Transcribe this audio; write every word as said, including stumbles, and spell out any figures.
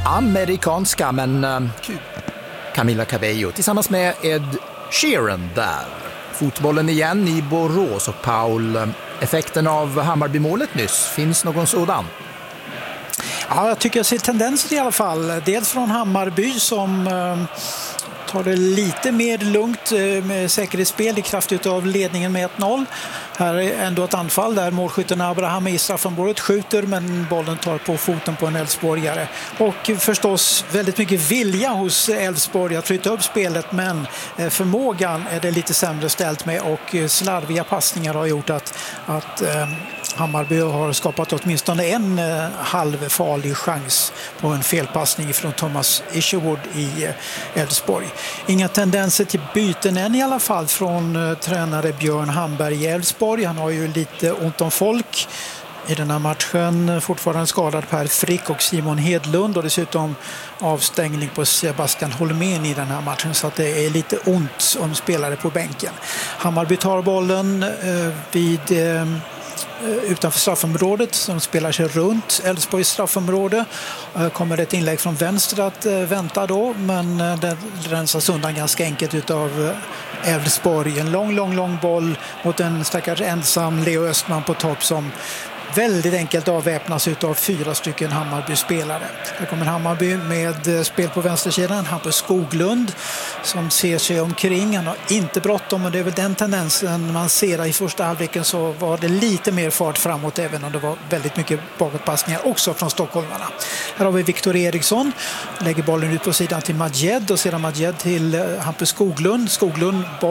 amerikanska, men uh, Camila Cabello tillsammans med Ed Sheeran där. Fotbollen igen i Borås och Paul, effekten av Hammarby-målet nyss, finns någon sådan? Ja, jag tycker jag ser tendenser i alla fall. Dels från Hammarby som eh, tar det lite mer lugnt eh, med säkerhetsspel i kraft av ledningen med ett noll. Här är ändå ett anfall där målskytten Abraham i straffområdet skjuter, men bollen tar på foten på en Elfsborgare. Och förstås väldigt mycket vilja hos Elfsborg att flytta upp spelet, men eh, förmågan är det lite sämre ställt med, och eh, slarviga passningar har gjort att, att eh, Hammarby har skapat åtminstone en eh, halvfarlig chans på en felpassning från Thomas Isherwood i eh, Elfsborg. Inga tendenser till byten än i alla fall från eh, tränare Björn Hamberg i Elfsborg. Han har ju lite ont om folk i den här matchen. Fortfarande skadad Per Frick och Simon Hedlund, och dessutom avstängning på Sebastian Holmén i den här matchen, så att det är lite ont om spelare på bänken. Hammarby tar bollen eh, vid eh, utanför straffområdet som spelar sig runt Elfsborgs straffområde. Kommer ett inlägg från vänster att vänta då, men det rensas undan ganska enkelt utav Elfsborg. En lång, lång, lång boll mot en stackars ensam Leo Östman på topp som väldigt enkelt avväpnas utav fyra stycken Hammarby-spelare. Här kommer Hammarby med spel på vänstersidan. Hampus Skoglund som ser sig omkring. Han har inte bråttom, och det är väl den tendensen man ser. I första halvleken så var det lite mer fart framåt, även om det var väldigt mycket bakåtpassningar också från stockholmarna. Här har vi Viktor Eriksson. Lägger bollen ut på sidan till Majed, och sedan Majed till Hampus Skoglund. Skoglund